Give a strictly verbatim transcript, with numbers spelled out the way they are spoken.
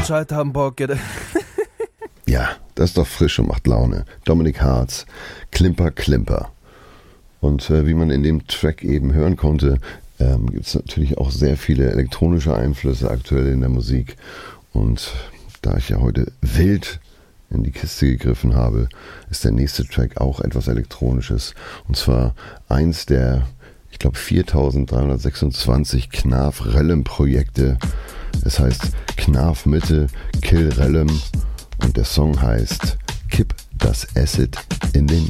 Zeit haben Bock. Ja, das ist doch frisch und macht Laune. Dominik Hartz, Klimper, Klimper. Und äh, wie man in dem Track eben hören konnte, ähm, gibt es natürlich auch sehr viele elektronische Einflüsse aktuell in der Musik. Und da ich ja heute wild in die Kiste gegriffen habe, ist der nächste Track auch etwas Elektronisches. Und zwar eins der, ich glaube, viertausenddreihundertsechsundzwanzig Knarf-Rellem-Projekte. Es heißt Knarf Mitte, Kill Rellem und der Song heißt Kipp das Acid in den